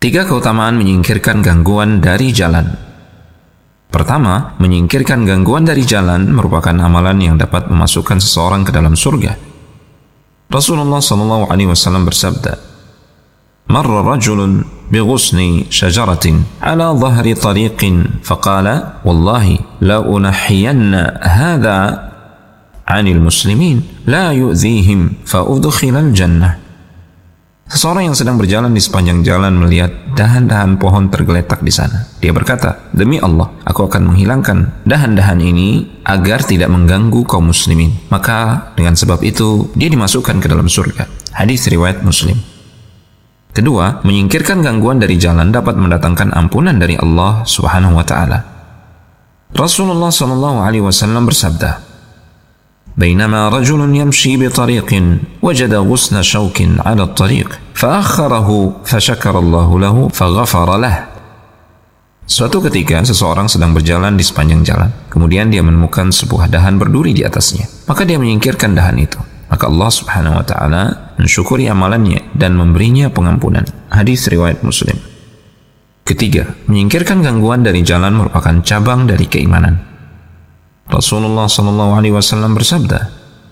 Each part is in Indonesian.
3 keutamaan menyingkirkan gangguan dari jalan. Pertama, menyingkirkan gangguan dari jalan merupakan amalan yang dapat memasukkan seseorang ke dalam surga. Rasulullah SAW bersabda, "Marra rajulun bighusni syajaratin ala dhahri tariqin faqala wallahi la unahhiyanna hadha 'anil muslimin la yu'dhihim fa udkhilal jannah." Seseorang yang sedang berjalan di sepanjang jalan melihat dahan-dahan pohon tergeletak di sana. Dia berkata, "Demi Allah, aku akan menghilangkan dahan-dahan ini agar tidak mengganggu kaum muslimin." Maka dengan sebab itu dia dimasukkan ke dalam surga. Hadis riwayat Muslim. Kedua, menyingkirkan gangguan dari jalan dapat mendatangkan ampunan dari Allah Subhanahu wa taala. Rasulullah SAW bersabda, "Bainama rajulun yamshi bi tariqin wajada ghusna shawkin 'ala at-tariq fa'akhkharahu fashakara Allah lahu faghafara lah." Suatu ketika seseorang sedang berjalan di sepanjang jalan, kemudian dia menemukan sebuah dahan berduri di atasnya. Maka dia menyingkirkan dahan itu. Maka Allah Subhanahu wa taala mensyukuri amalannya dan memberinya pengampunan. Hadis riwayat Muslim. Ketiga, menyingkirkan gangguan dari jalan merupakan cabang dari keimanan. Rasulullah SAW bersabda,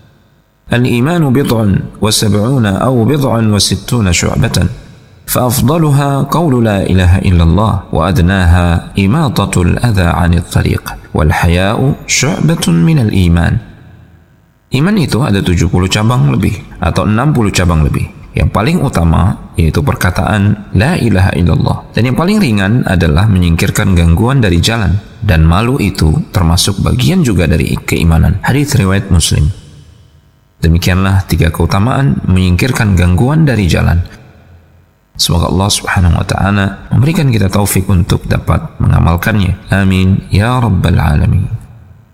"Al-imanu bid'un wa sab'una aw bid'un wa sittuna syu'batan, fa afdaluha qawlu la ilaha illallah wa adnaha imatatul adha 'anil tariq, wal haya'u syu'batun minal iman." Iman itu ada 70 cabang lebih atau 60 cabang lebih. Yang paling utama yaitu perkataan la ilaha illallah, dan yang paling ringan adalah menyingkirkan gangguan dari jalan, dan malu itu termasuk bagian juga dari keimanan. Hadis riwayat Muslim. Demikianlah 3 keutamaan menyingkirkan gangguan dari jalan. Semoga Allah Subhanahu wa taala memberikan kita taufik untuk dapat mengamalkannya. Amin ya rabbal alamin.